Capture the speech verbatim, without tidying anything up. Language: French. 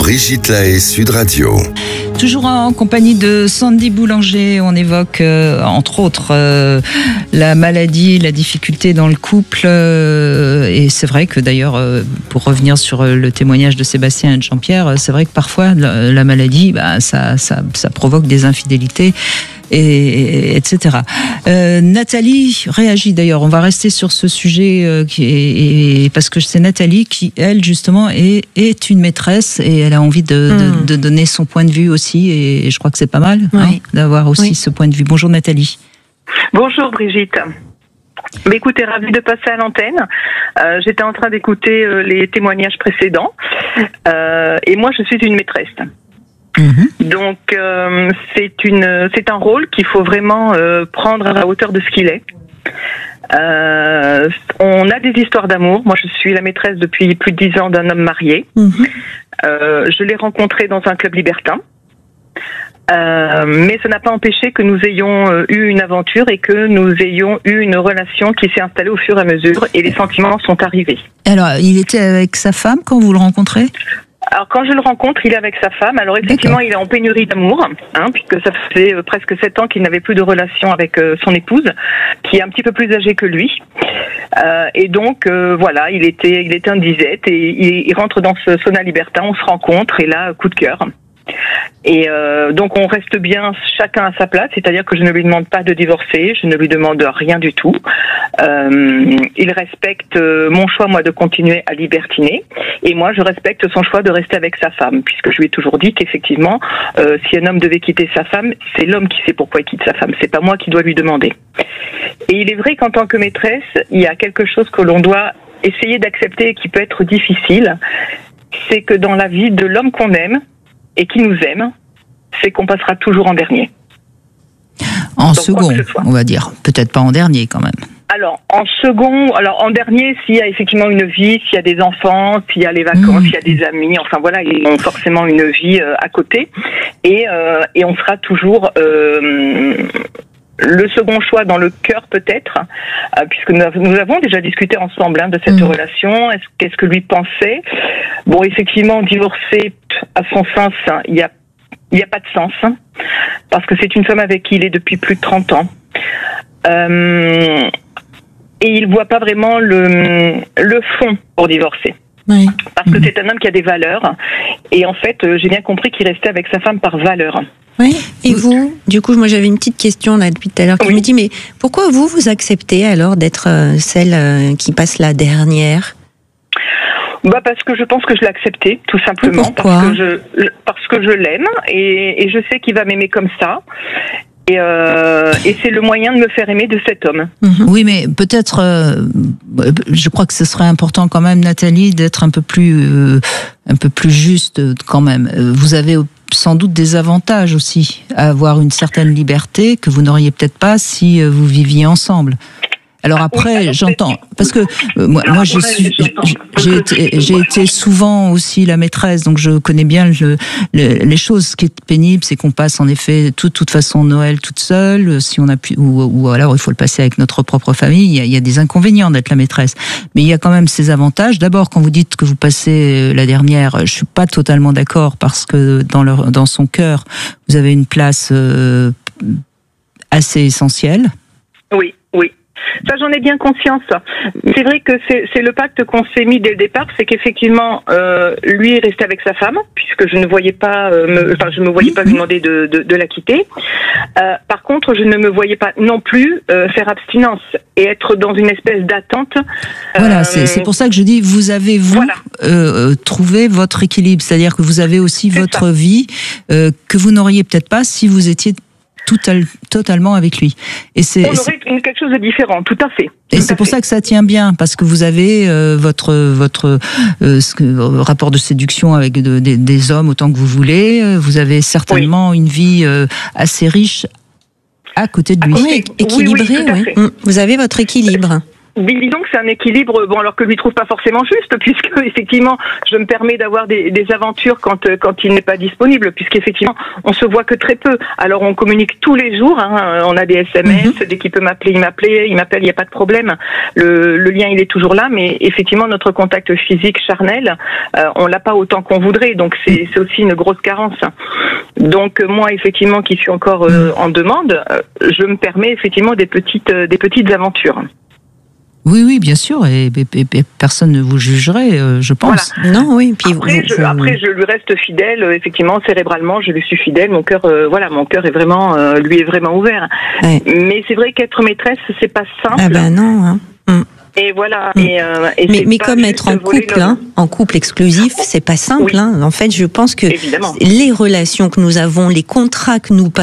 Brigitte Lahaie, Sud Radio. Toujours en compagnie de Sandy Boulanger, on évoque euh, entre autres euh, la maladie, la difficulté dans le couple. Euh, et c'est vrai que d'ailleurs, euh, pour revenir sur le témoignage de Sébastien et de Jean-Pierre, c'est vrai que parfois la, la maladie, bah, ça, ça, ça provoque des infidélités. Et, etc. Euh, Nathalie réagit d'ailleurs. On va rester sur ce sujet euh, qui est, et, parce que c'est Nathalie qui, elle, justement, est, est une maîtresse et elle a envie de, mmh. de, de donner son point de vue aussi. Et, et je crois que c'est pas mal oui. hein, d'avoir aussi oui. ce point de vue. Bonjour Nathalie. Bonjour Brigitte. Mais écoutez, ravie de passer à l'antenne. Euh, j'étais en train d'écouter euh, les témoignages précédents euh, et moi, je suis une maîtresse. Mmh. Donc euh, c'est une c'est un rôle qu'il faut vraiment euh, prendre à la hauteur de ce qu'il est. Euh, on a des histoires d'amour. Moi, je suis la maîtresse depuis plus de dix ans d'un homme marié. Mmh. Euh, je l'ai rencontré dans un club libertin. Euh, mais ça n'a pas empêché que nous ayons euh, eu une aventure et que nous ayons eu une relation qui s'est installée au fur et à mesure et les sentiments sont arrivés. Alors, il était avec sa femme quand vous le rencontrez ? Alors quand je le rencontre, il est avec sa femme. Alors effectivement, D'accord. il est en pénurie d'amour, hein, puisque ça faisait euh, presque sept ans qu'il n'avait plus de relation avec euh, son épouse, qui est un petit peu plus âgée que lui. Euh, et donc euh, voilà, il était, il était en disette et il, il rentre dans ce sauna libertin. On se rencontre et là, coup de cœur. Et euh, donc on reste bien chacun à sa place, c'est-à-dire que je ne lui demande pas de divorcer, je ne lui demande rien du tout. Euh, il respecte mon choix, moi, de continuer à libertiner, et moi je respecte son choix de rester avec sa femme, puisque je lui ai toujours dit qu'effectivement, euh, si un homme devait quitter sa femme, c'est l'homme qui sait pourquoi il quitte sa femme, c'est pas moi qui dois lui demander. Et il est vrai qu'en tant que maîtresse, il y a quelque chose que l'on doit essayer d'accepter et qui peut être difficile, c'est que dans la vie de l'homme qu'on aime, et qui nous aime, c'est qu'on passera toujours en dernier. En Donc, second, on va dire. Peut-être pas en dernier, quand même. Alors, en second, alors en dernier, s'il y a effectivement une vie, s'il y a des enfants, s'il y a les vacances, mmh. s'il y a des amis, enfin voilà, ils ont forcément une vie euh, à côté. Et, euh, et on sera toujours... Euh, le second choix dans le cœur peut-être, euh, puisque nous, nous avons déjà discuté ensemble hein, de cette mmh. relation. Est-ce, qu'est-ce que lui pensait ? Bon, effectivement, divorcer, à son sens, il n'y a, il n'y a pas de sens, hein, parce que c'est une femme avec qui il est depuis plus de trente ans. Euh, et il ne voit pas vraiment le, le fond pour divorcer. Oui. Parce que mmh. c'est un homme qui a des valeurs. Et en fait, j'ai bien compris qu'il restait avec sa femme par valeur. Oui, et vous, du coup, moi j'avais une petite question là depuis tout à l'heure qui oui. me dit, mais pourquoi vous, vous acceptez alors d'être euh, celle euh, qui passe la dernière ? Bah parce que je pense que je l'ai accepté, tout simplement. Pourquoi ? Parce que je, parce que je l'aime et, et je sais qu'il va m'aimer comme ça. Et, euh, et c'est le moyen de me faire aimer de cet homme. Mmh. Oui, mais peut-être, euh, je crois que ce serait important quand même, Nathalie, d'être un peu plus, euh, un peu plus juste quand même. Vous avez sans doute des avantages aussi à avoir une certaine liberté que vous n'auriez peut-être pas si vous viviez ensemble. Alors après, oui, alors j'entends, parce que euh, moi, moi je suis, j'ai été, j'ai été souvent aussi la maîtresse, donc je connais bien le, le, les choses. Ce qui est pénible, c'est qu'on passe en effet de toute façon Noël toute seule, si on a pu, ou, ou alors il faut le passer avec notre propre famille. Il y a, il y a des inconvénients d'être la maîtresse, mais il y a quand même ses avantages. D'abord, quand vous dites que vous passez la dernière, je suis pas totalement d'accord parce que dans leur, dans son cœur, vous avez une place euh, assez essentielle. Oui, oui. Ça, j'en ai bien conscience. C'est vrai que c'est, c'est le pacte qu'on s'est mis dès le départ, c'est qu'effectivement, euh, lui est resté avec sa femme, puisque je ne voyais pas, euh, me, enfin, je me voyais pas lui demander de, de, de la quitter. Euh, par contre, je ne me voyais pas non plus euh, faire abstinence et être dans une espèce d'attente. Voilà, euh, c'est, c'est pour ça que je dis, vous avez vous voilà. euh, trouvé votre équilibre, c'est-à-dire que vous avez aussi c'est votre ça. vie euh, que vous n'auriez peut-être pas si vous étiez Tout al- totalement avec lui. Et c'est, on aurait c'est... quelque chose de différent, tout à fait. Tout et c'est pour fait. ça que ça tient bien, parce que vous avez euh, votre votre euh, ce que, euh, rapport de séduction avec de, de, des hommes autant que vous voulez. Vous avez certainement oui. une vie euh, assez riche à côté de lui. Oui, équilibré, oui. oui, oui. Vous avez votre équilibre. Disons que c'est un équilibre, bon, alors que lui trouve pas forcément juste, puisque effectivement, je me permets d'avoir des, des aventures quand quand il n'est pas disponible, puisqu'effectivement, on se voit que très peu. Alors on communique tous les jours, hein, on a des S M S, mm-hmm. dès qu'il peut m'appeler, il m'appelle, il m'appelle, il n'y a pas de problème. Le, le lien, il est toujours là, mais effectivement, notre contact physique charnel, euh, on l'a pas autant qu'on voudrait, donc c'est c'est aussi une grosse carence. Donc moi, effectivement, qui suis encore euh, en demande, euh, je me permets effectivement des petites euh, des petites aventures. Oui, oui, bien sûr, et, et, et personne ne vous jugerait, euh, je pense. Voilà. Non, oui. Puis après, vous, je, vous... après, je lui reste fidèle. Euh, effectivement, cérébralement, je lui suis fidèle. Mon cœur, euh, voilà, mon cœur est vraiment, euh, lui est vraiment ouvert. Ouais. Mais c'est vrai qu'être maîtresse, c'est pas simple. Ah ben non. Hein. Mm. Et voilà. Mm. Et, euh, et mais mais comme être en couple, hein, en couple exclusif, c'est pas simple. Oui. Hein. En fait, je pense que Évidemment. les relations que nous avons, les contrats que nous